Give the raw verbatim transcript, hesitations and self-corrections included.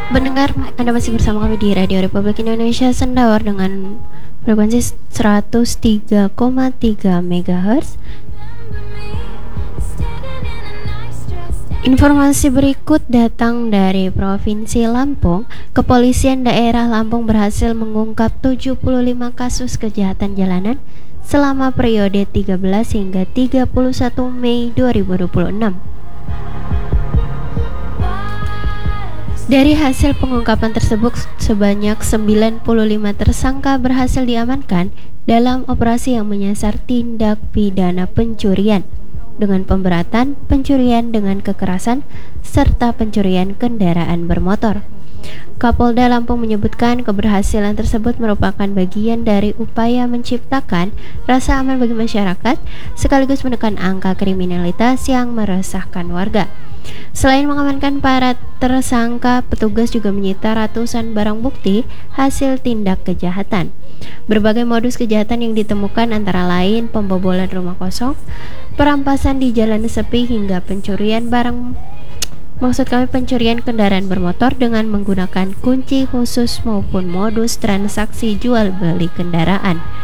Pendengar, Anda masih bersama kami di Radio Republik Indonesia Sendawar dengan frekuensi seratus tiga koma tiga megahertz. Informasi berikut datang dari Provinsi Lampung. Kepolisian daerah Lampung berhasil mengungkap tujuh puluh lima kasus kejahatan jalanan selama periode tiga belas hingga tiga puluh satu Mei dua ribu dua puluh enam. Dari hasil pengungkapan tersebut, sebanyak sembilan puluh lima tersangka berhasil diamankan dalam operasi yang menyasar tindak pidana pencurian dengan pemberatan pencurian dengan kekerasan serta pencurian kendaraan bermotor. Kapolda Lampung menyebutkan keberhasilan tersebut merupakan bagian dari upaya menciptakan rasa aman bagi masyarakat sekaligus menekan angka kriminalitas yang meresahkan warga. Selain mengamankan para tersangka, petugas juga menyita ratusan barang bukti hasil tindak kejahatan. Berbagai modus kejahatan yang ditemukan antara lain pembobolan rumah kosong, perampasan di jalan sepi hingga pencurian barang Maksud kami pencurian kendaraan bermotor dengan menggunakan kunci khusus maupun modus transaksi jual beli kendaraan.